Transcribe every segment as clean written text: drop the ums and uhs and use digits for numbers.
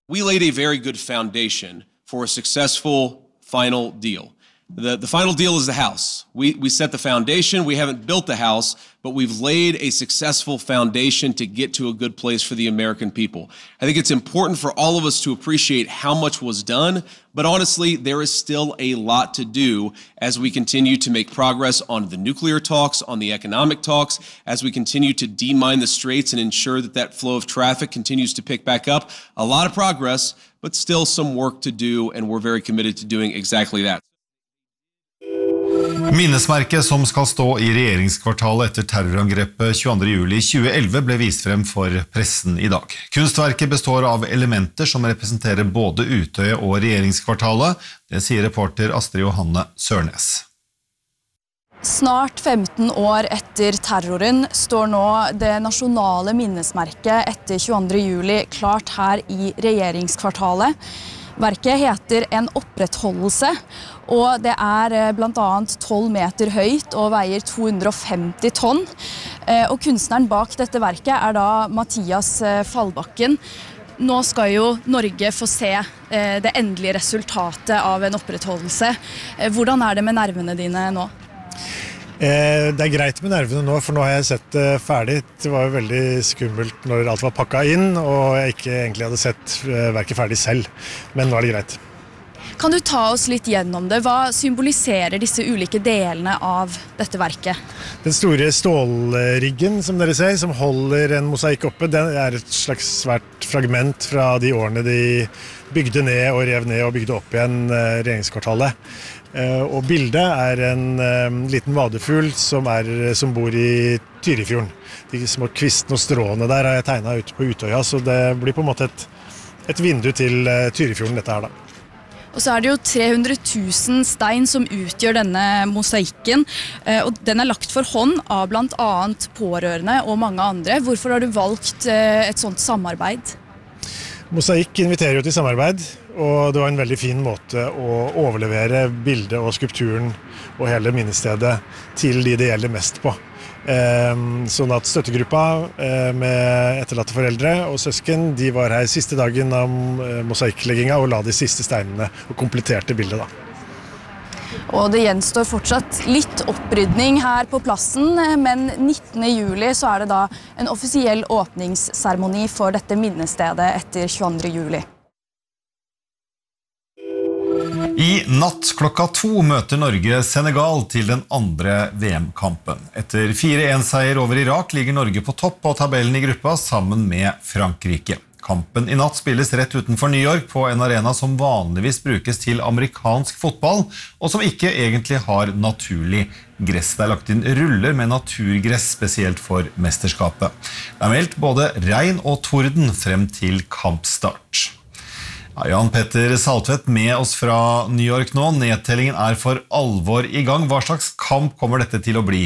We laid a very good foundation for a successful final deal. The final deal is the house. We set the foundation. We haven't built the house, but we've laid a successful foundation to get to a good place for the American people. I think it's important for all of us to appreciate how much was done, but honestly, there is still a lot to do as we continue to make progress on the nuclear talks, on the economic talks, as we continue to demine the straits and ensure that that flow of traffic continues to pick back up. A lot of progress, but still some work to do, and we're very committed to doing exactly that. Minnesmerket som skal stå i regjeringskvartalet etter terrorangrepet 22. juli 2011 ble vist frem for pressen i dag. Kunstverket består av elementer som representerer både Utøya og regjeringskvartalet, det sier reporter Astrid Johanne Sørnes. Snart 15 år etter terroren står nå det nasjonale minnesmerket etter 22. juli klart her i regjeringskvartalet. Verket heter En opprettholdelse, og det blant annet 12 meter høyt og veier 250 tonn. Og kunstneren bak dette verket da Mathias Fallbakken. Nå skal jo Norge få se det endelige resultatet av en opprettholdelse. Hvordan det med nervene dine nå? Det greit med nervene nå, for nå har jeg sett det ferdig. Det var jo veldig skummelt når alt var pakket inn, og jeg ikke egentlig hadde sett verket ferdig selv. Men nå det greit. Kan du ta oss litt gjennom det? Hva symboliserer disse ulike delene av dette verket? Den store stålriggen, som dere ser, som holder en mosaikk oppe, den et slags svært fragment fra de årene de bygde ned og rev ned og bygde opp igjen regjeringskvartalet. Og bildet en liten vadefugl som bor i Tyrifjorden. De små kvistene og stråene der har jeg tegnet ute på Utøya, så det blir på en måte et vindu til Tyrifjorden dette her da. Og så det jo 300 000 stein som utgjør denne mosaikken, og den lagt for hånd av blant annet pårørende og mange andre. Hvorfor har du valgt et sånt samarbeid? Mosaikk inviterer jo til samarbeid, og det var en veldig fin måte å overlevere bildet og skulpturen og hele minnestedet til de det gjelder mest på. Sånn at støttegruppa med etterlatte foreldre og søsken, de var her siste dagen av mosaikkleggingen og la de siste steinene og kompletterte bildet da. Og det gjenstår fortsatt litt opprydning her på plassen, men 19. juli så det da en offisiell åpningsseremoni for dette minnestedet etter 22. juli. I natt klokka 2 møter Norge Senegal til den andre VM-kampen. Etter 4-1-seier over Irak ligger Norge på topp på tabellen i gruppa sammen med Frankrike. Kampen i natt spilles rett utenfor New York på en arena som vanligvis brukes til amerikansk fotball, og som ikke egentlig har naturlig gress. Det lagt inn ruller med naturgress spesielt for mesterskapet. Det meldt både regn og torden frem til kampstart. Jan Petter Saltvedt med oss fra New York nå. Nedtellingen for alvor i gang. Hva slags kamp kommer dette til å bli?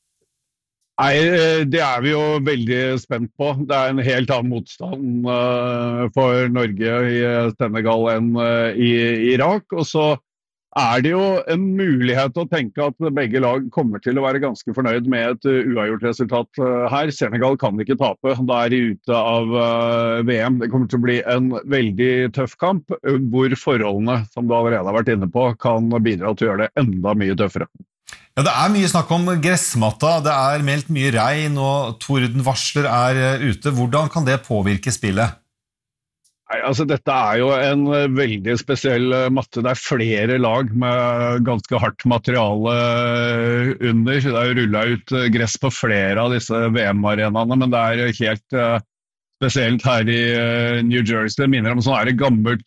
Nei, det vi jo veldig spent på. Det en helt annen motstand for Norge i Senegal enn i Irak, og så det jo en mulighet å tenke at begge lag kommer til å være ganske fornøyd med et uavgjort resultat her. Senegal kan ikke tape, da de ute av VM. Det kommer til å bli en veldig tøff kamp, hvor forholdene, som du allerede har vært inne på, kan bidra til å gjøre det enda mye tøffere. Ja, det mye snakk om gressmatta, det meldt mye regn og tordenvarsler ute. Hvordan kan det påvirke spillet? Nei, altså dette jo en veldig spesiell matte. Det flere lag med ganske hardt materiale under. Det rullet ut gress på flere av disse VM-arenaene, men det helt spesielt her i New Jersey. Det minner om sånn gammelt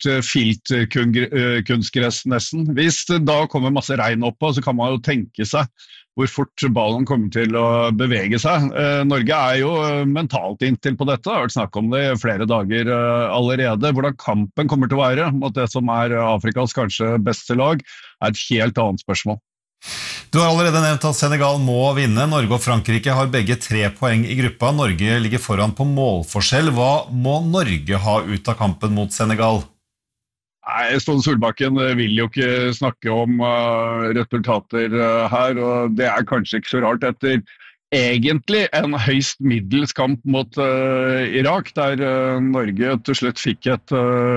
filtkunstgress nesten. Hvis det da kommer masse regn oppå, så kan man jo tenke seg hvor fort ballen kommer til å bevege seg. Norge jo mentalt inntil på dette. Det har vært snakk om det i flere dager allerede. Hvordan kampen kommer til å være mot det som Afrikas kanskje beste lag, et helt annet spørsmål. Du har allerede nevnt at Senegal må vinne. Norge og Frankrike har begge 3 poeng i gruppa. Norge ligger foran på målforskjell. Hva må Norge ha ut av kampen mot Senegal? Nei, Ståle Solbakken vil jo ikke snakke om resultater her, og det kanskje ikke så rart etter egentlig en høyst middels kamp mot Irak, der Norge til slutt fikk et